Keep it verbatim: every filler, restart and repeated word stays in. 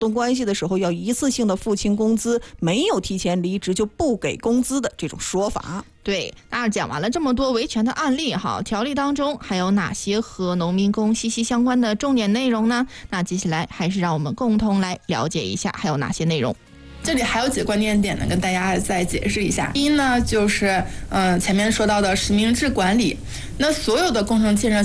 动关系的时候要一次性的付清工资，没有提前离职就不给工资的这种说法。 对，那讲完了这么多维权的案例哈，条例当中还有哪些和农民工息息相关的重点内容呢？那接下来还是让我们共同来了解一下还有哪些内容。 这里还有几个关键点呢，跟大家再解释一下。第一呢，就是嗯、呃、前面说到的实名制管理，那所有的工程建设